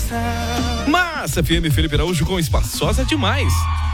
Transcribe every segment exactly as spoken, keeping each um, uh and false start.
Massa F M, Felipe Araújo com Espaçosa Demais.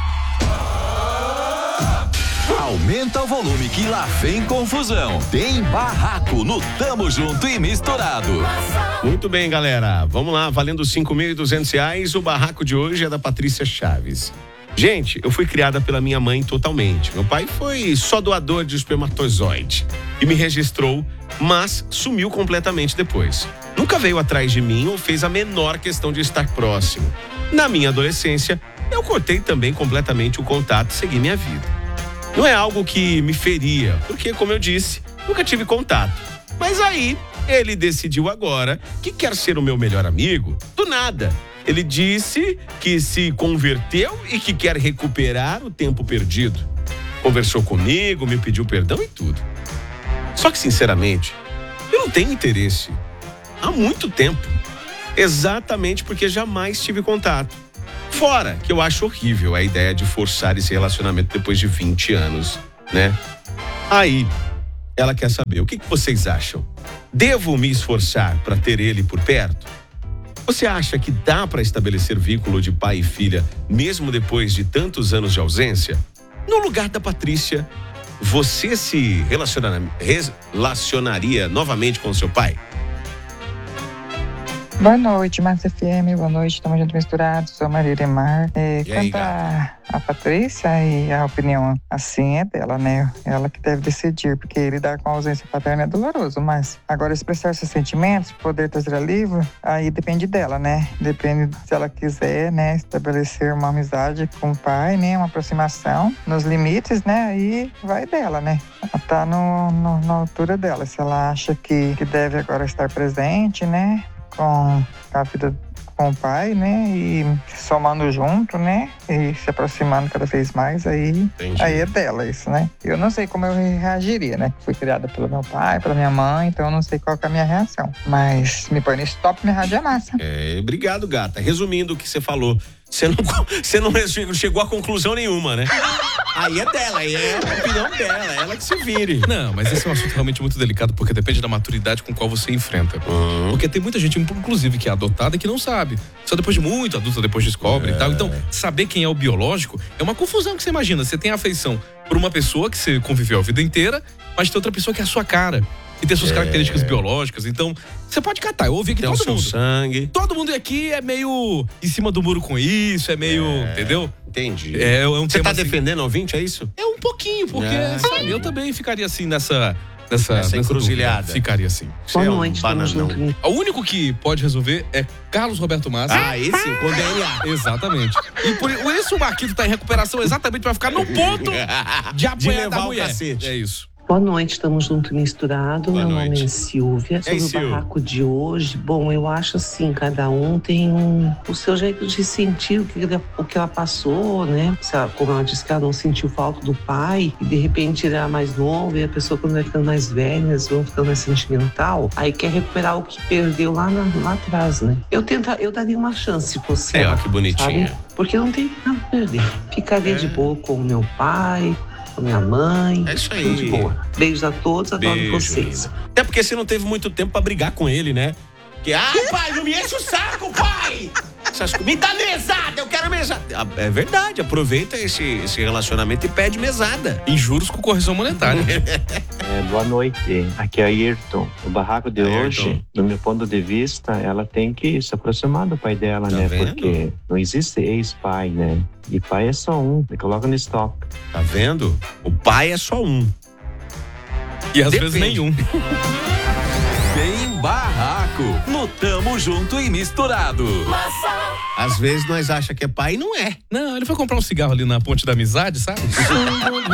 Aumenta o volume que lá vem confusão. Tem barraco no Tamo Junto e Misturado. Muito bem, galera. Vamos lá, valendo cinco mil e duzentos reais. O barraco de hoje é da Patrícia Chaves. Gente, eu fui criada pela minha mãe totalmente. Meu pai foi só doador de espermatozoide e me registrou, mas sumiu completamente depois. Nunca veio atrás de mim ou fez a menor questão de estar próximo. Na minha adolescência, eu cortei também completamente o contato e segui minha vida. Não é algo que me feria, porque, como eu disse, nunca tive contato. Mas aí, ele decidiu agora que quer ser o meu melhor amigo. Do nada. Ele disse que se converteu e que quer recuperar o tempo perdido. Conversou comigo, me pediu perdão e tudo. Só que, sinceramente, eu não tenho interesse. Há muito tempo. Exatamente porque jamais tive contato. Fora que eu acho horrível a ideia de forçar esse relacionamento depois de vinte anos, né? Aí, ela quer saber, o que que vocês acham? Devo me esforçar para ter ele por perto? Você acha que dá para estabelecer vínculo de pai e filha, mesmo depois de tantos anos de ausência? No lugar da Patrícia, você se relaciona, relacionaria novamente com seu pai? Boa noite, Massa F M, boa noite, estamos juntos misturados, sou a Maria Iremar. É, E aí, quanto a, a Patrícia, e a opinião assim é dela, né? Ela que deve decidir, porque lidar com a ausência paterna é doloroso, mas agora expressar seus sentimentos, poder trazer alívio, aí depende dela, né? Depende se ela quiser, né, estabelecer uma amizade com o pai, né, uma aproximação nos limites, né, aí vai dela, né? Ela tá no, no, na altura dela, se ela acha que, que deve agora estar presente, né, com a vida com o pai, né, e somando junto, né, e se aproximando cada vez mais, aí, aí é dela isso, né. Eu não sei como eu reagiria, né, fui criada pelo meu pai, pela minha mãe, então eu não sei qual que é a minha reação, mas me põe no stop, minha rádio é massa. É, obrigado, gata. Resumindo o que você falou, você não, você não chegou a conclusão nenhuma, né? Aí é dela, aí é a opinião dela, é ela que se vire. Não, mas esse é um assunto realmente muito delicado, porque depende da maturidade com qual você enfrenta. Uhum. Porque tem muita gente, inclusive, que é adotada e que não sabe. Só depois de muito adulta, depois descobre É. e tal. Então, saber quem é o biológico é uma confusão que você imagina. Você tem afeição por uma pessoa que você conviveu a vida inteira, mas tem outra pessoa que é a sua cara. E tem suas É. características biológicas. Então, você pode catar. Eu ouvi que Tem o todo seu mundo. sangue. Todo mundo aqui é meio em cima do muro com isso, é meio. É. Entendeu? Entendi. É, é um Você tema tá assim- defendendo ouvinte, é isso? É um pouquinho, porque, É. sabe, eu também ficaria assim nessa. Nessa, Nessa nessa encruzilhada. dúvida. Ficaria assim. Você é um bananão. O único que pode resolver é Carlos Roberto Massa. Ah, esse com D N A. Exatamente. E por isso o Marquito tá em recuperação exatamente pra ficar no ponto de apanhar levar da o mulher. cacete. É isso. Boa noite, estamos junto e misturado. Boa Meu noite. nome é Silvia. Ei, Sobre o Sil. barraco de hoje, bom, eu acho assim, cada um tem um, o seu jeito de sentir o que, ela- o que ela passou, né? Se ela, como ela disse que ela não sentiu falta do pai, e de repente ele era mais novo, e a pessoa quando vai ficando mais velha, eles vão ficando mais sentimental, aí quer recuperar o que perdeu lá, na- lá atrás, né? Eu, tenta, eu daria uma chance se fosse É, ó, ela, que bonitinha. sabe? Porque não tem nada a perder. Ficaria É. de boa com o meu pai, com minha mãe. É isso aí. Tudo de boa. Beijos a todos, adoro Beijo, vocês. linda. Até porque você não teve muito tempo pra brigar com ele, né? Que, ah, pai, não me enche o saco, pai! Essas co- Me dá mesada, eu quero mesada. Ah, é verdade, aproveita esse, esse relacionamento e pede mesada. Em juros com correção monetária. É, boa noite, aqui é Ayrton. O barraco de Ayrton. hoje, do meu ponto de vista, ela tem que se aproximar do pai dela, Tá né? vendo? Porque não existe ex-pai, né? E pai é só um, coloca no stop. Tá vendo? O pai é só um. E às Depende. vezes nenhum. Tem barraco no Tamo Junto e Misturado. Às vezes nós achamos que é pai e não é. Não, ele foi comprar um cigarro ali na Ponte da Amizade, sabe?